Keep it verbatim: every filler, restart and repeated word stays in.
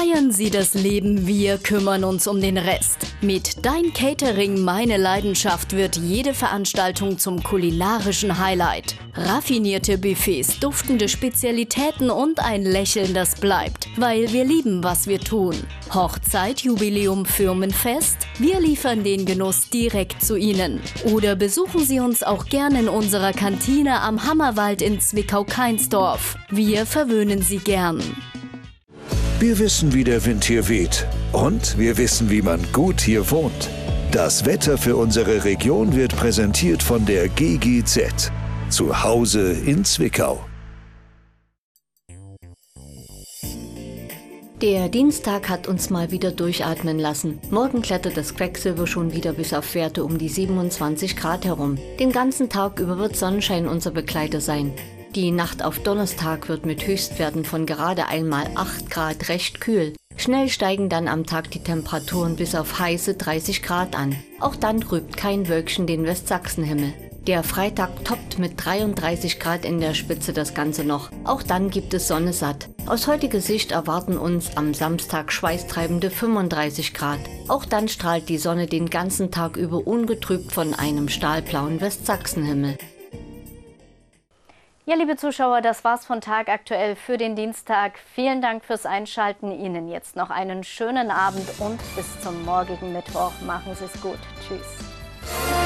Feiern Sie das Leben, wir kümmern uns um den Rest. Mit Dein Catering, meine Leidenschaft wird jede Veranstaltung zum kulinarischen Highlight. Raffinierte Buffets, duftende Spezialitäten und ein Lächeln, das bleibt, weil wir lieben, was wir tun. Hochzeit, Jubiläum, Firmenfest? Wir liefern den Genuss direkt zu Ihnen. Oder besuchen Sie uns auch gerne in unserer Kantine am Hammerwald in Zwickau-Kainsdorf. Wir verwöhnen Sie gern. Wir wissen, wie der Wind hier weht. Und wir wissen, wie man gut hier wohnt. Das Wetter für unsere Region wird präsentiert von der G G Z. Zu Hause in Zwickau. Der Dienstag hat uns mal wieder durchatmen lassen. Morgen klettert das Quecksilber schon wieder bis auf Werte um die siebenundzwanzig Grad herum. Den ganzen Tag über wird Sonnenschein unser Begleiter sein. Die Nacht auf Donnerstag wird mit Höchstwerten von gerade einmal acht Grad recht kühl. Schnell steigen dann am Tag die Temperaturen bis auf heiße dreißig Grad an. Auch dann trübt kein Wölkchen den Westsachsenhimmel. Der Freitag toppt mit dreiunddreißig Grad in der Spitze das Ganze noch. Auch dann gibt es Sonne satt. Aus heutiger Sicht erwarten uns am Samstag schweißtreibende fünfunddreißig Grad. Auch dann strahlt die Sonne den ganzen Tag über ungetrübt von einem stahlblauen Westsachsenhimmel. Ja, liebe Zuschauer, das war's von Tag aktuell für den Dienstag. Vielen Dank fürs Einschalten. Ihnen jetzt noch einen schönen Abend und bis zum morgigen Mittwoch. Machen Sie es gut. Tschüss.